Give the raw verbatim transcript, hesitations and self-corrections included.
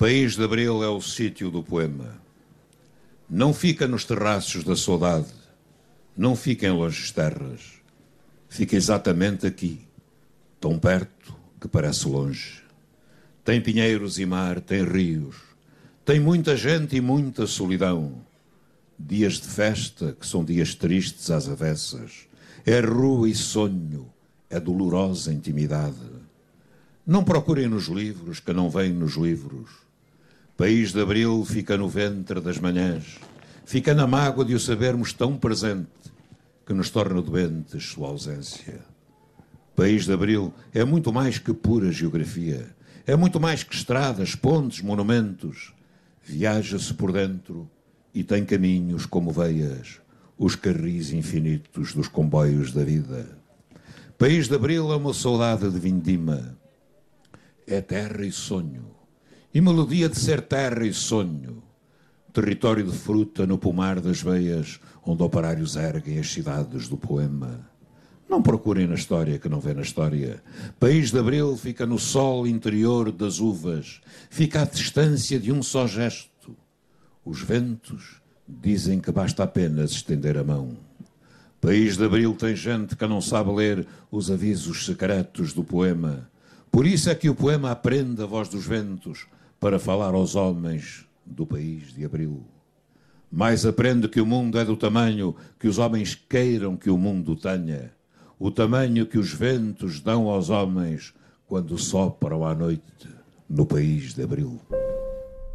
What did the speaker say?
País de Abril é o sítio do poema. Não fica nos terraços da saudade, não fica em longes terras. Fica exatamente aqui, tão perto que parece longe. Tem pinheiros e mar, tem rios, tem muita gente e muita solidão. Dias de festa que são dias tristes às avessas. É rua e sonho, é dolorosa intimidade. Não procurem nos livros que não vêm nos livros. País de Abril fica no ventre das manhãs, fica na mágoa de o sabermos tão presente que nos torna doentes sua ausência. País de Abril é muito mais que pura geografia, é muito mais que estradas, pontes, monumentos. Viaja-se por dentro e tem caminhos como veias, os carris infinitos dos comboios da vida. País de Abril é uma saudade de vindima, é terra e sonho, e melodia de ser terra e sonho, território de fruta no pomar das veias, onde operários erguem as cidades do poema. Não procurem na história que não vê na história. País de Abril fica no sol interior das uvas, fica à distância de um só gesto. Os ventos dizem que basta apenas estender a mão. País de Abril tem gente que não sabe ler os avisos secretos do poema. Por isso é que o poema aprende a voz dos ventos para falar aos homens do País de Abril. Mais aprende que o mundo é do tamanho que os homens queiram que o mundo tenha, o tamanho que os ventos dão aos homens quando sopram à noite no País de Abril.